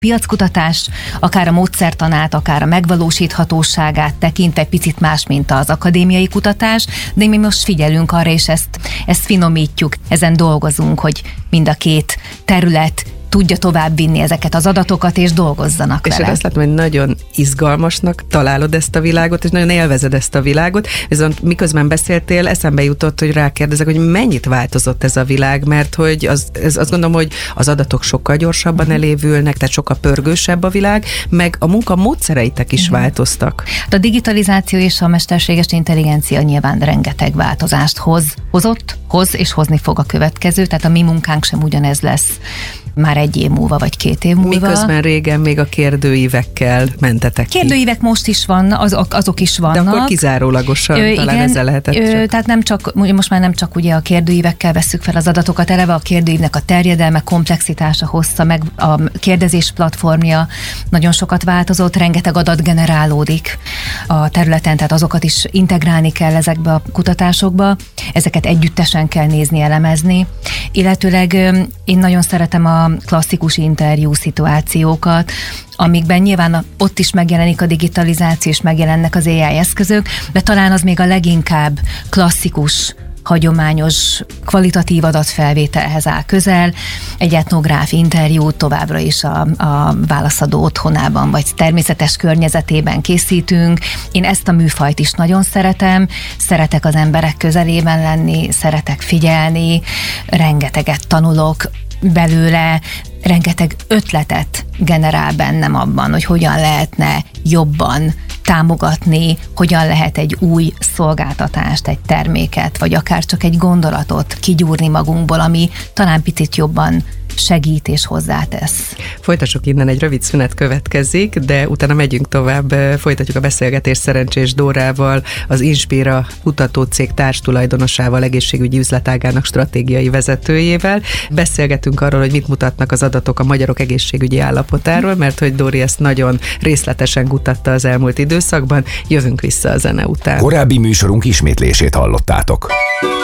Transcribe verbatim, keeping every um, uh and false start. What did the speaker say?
piackutatás, akár a módszertanát, akár a megvalósíthatóságát tekint egy picit más, mint az akadémiai kutatás, de mi most figyelünk arra, és ezt, ezt finomítjuk, ezen dolgozunk, hogy mind a két terület tudja továbbvinni ezeket az adatokat, és dolgozzanak és vele. És azt látom, hogy nagyon izgalmasnak találod ezt a világot, és nagyon élvezed ezt a világot, viszont miközben beszéltél, eszembe jutott, hogy rákérdezek, hogy mennyit változott ez a világ, mert hogy az, ez, azt gondolom, hogy az adatok sokkal gyorsabban uh-huh. elévülnek, tehát sokkal pörgősebb a világ, meg a munka módszereitek is uh-huh. változtak. A digitalizáció és a mesterséges intelligencia nyilván rengeteg változást hoz, hozott, hoz és hozni fog a következő, tehát a mi munkánk sem ugyanez lesz már egy év múlva, vagy két év múlva. Miközben régen még a kérdőívekkel mentetek ki. Kérdőívek most is van, azok, azok is vannak. De akkor kizárólagosan ö, talán igen, ezzel lehetett ö, csak. Tehát nem csak, most már nem csak ugye a kérdőívekkel vesszük fel az adatokat, eleve a kérdőívnek a terjedelme, komplexitása, hossza, meg a kérdezés platformja nagyon sokat változott, rengeteg adat generálódik a területen, tehát azokat is integrálni kell ezekbe a kutatásokba, ezeket együttesen kell nézni, elemezni. Illetőleg én nagyon szeretem a klasszikus interjú szituációkat, amikben nyilván ott is megjelenik a digitalizáció, és megjelennek az á i eszközök, de talán az még a leginkább klasszikus, hagyományos, kvalitatív adatfelvételhez áll közel. Egy etnográf interjút továbbra is a, a válaszadó otthonában, vagy természetes környezetében készítünk. Én ezt a műfajt is nagyon szeretem, szeretek az emberek közelében lenni, szeretek figyelni, rengeteget tanulok belőle, rengeteg ötletet generál bennem abban, hogy hogyan lehetne jobban támogatni, hogyan lehet egy új szolgáltatást, egy terméket, vagy akár csak egy gondolatot kigyúrni magunkból, ami talán picit jobban segít és hozzátesz. Folytassuk innen, egy rövid szünet következik, de utána megyünk tovább, folytatjuk a beszélgetést Szerencsés Dórával, az Inspira kutatócég társtulajdonosával, egészségügyi üzletágának stratégiai vezetőjével. Beszélgetünk arról, hogy mit mutatnak az adatok a magyarok egészségügyi állapotáról, mert hogy Dóri ezt nagyon részletesen kutatta az elmúlt időszakban. Jövünk vissza a zene után. Korábbi műsorunk ismétlését hallottátok.